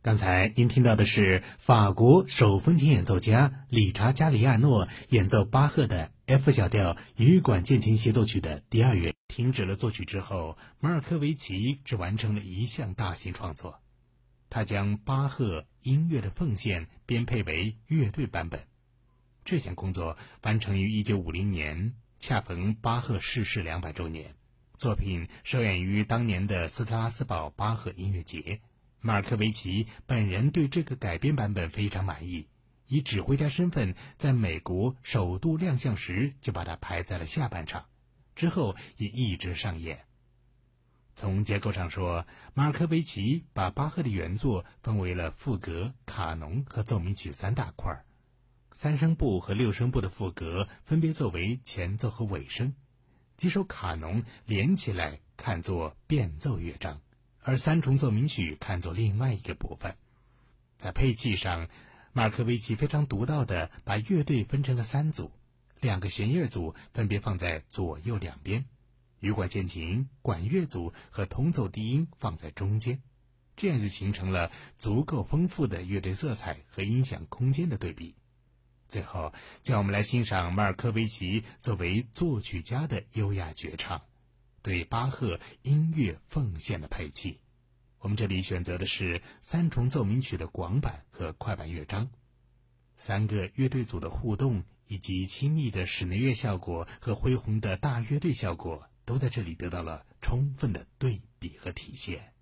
刚才您听到的是法国手风琴演奏家理查加里亚诺演奏巴赫的 F 小调羽管键琴协奏曲的第二乐。停止了作曲之后，马尔科维奇只完成了一项大型创作，他将巴赫音乐的奉献编配为乐队版本。这项工作完成于1950年，恰逢巴赫逝世200周年。作品首演于当年的斯特拉斯堡巴赫音乐节。马尔科维奇本人对这个改编版本非常满意，以指挥家身份在美国首度亮相时就把它排在了下半场，之后也一直上演。从结构上说，马尔科维奇把巴赫的原作分为了赋格、卡农和奏鸣曲3大块，3声部和6声部的赋格分别作为前奏和尾声，几首卡农连起来看作变奏乐章，而3重奏鸣曲看作另外一个部分。在配器上，马尔科维奇非常独到地把乐队分成了3组，2个弦乐组分别放在左右两边，羽管键琴、管乐组和同奏低音放在中间，这样就形成了足够丰富的乐队色彩和音响空间的对比。最后，就让我们来欣赏马尔科维奇作为作曲家的优雅绝唱，对巴赫音乐奉献的配器。我们这里选择的是3重奏鸣曲的广板和快板乐章，3个乐队组的互动以及亲密的室内乐效果和恢宏的大乐队效果都在这里得到了充分的对比和体现。